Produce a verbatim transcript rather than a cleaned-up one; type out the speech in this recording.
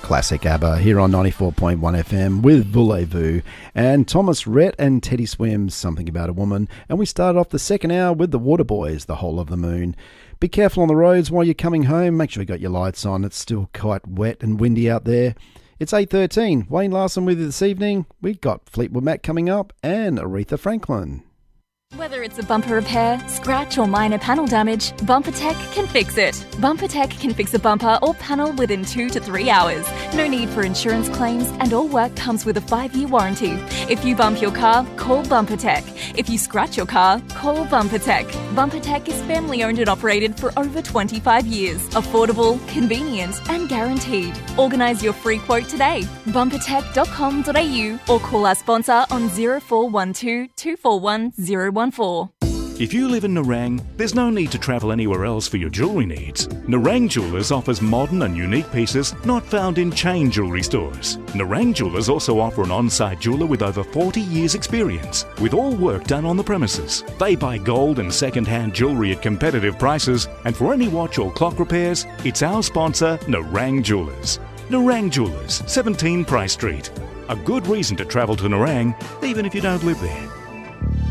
Classic ABBA here on ninety-four point one F M with Voulez-Vous and Thomas Rhett and Teddy Swims, Something About a Woman. And we started off the second hour with the Waterboys, The Whole of the Moon. Be careful on the roads while you're coming home. Make sure you got your lights on. It's still quite wet and windy out there. It's eight thirteen. Wayne Larson with you this evening. We've got Fleetwood Mac coming up and Aretha Franklin. Whether it's a bumper repair, scratch or minor panel damage, BumperTech can fix it. BumperTech can fix a bumper or panel within two to three hours. No need for insurance claims and all work comes with a five-year warranty. If you bump your car, call BumperTech. If you scratch your car, call BumperTech. BumperTech is family owned and operated for over twenty-five years. Affordable, convenient and guaranteed. Organise your free quote today. bumper tech dot com dot a u or call our sponsor on zero four one two, two four one zero one four. If you live in Nerang, there's no need to travel anywhere else for your jewellery needs. Nerang Jewellers offers modern and unique pieces not found in chain jewellery stores. Nerang Jewellers also offer an on-site jeweller with over forty years experience, with all work done on the premises. They buy gold and second-hand jewellery at competitive prices, and for any watch or clock repairs, it's our sponsor, Nerang Jewellers. Nerang Jewellers, seventeen Price Street. A good reason to travel to Nerang, even if you don't live there.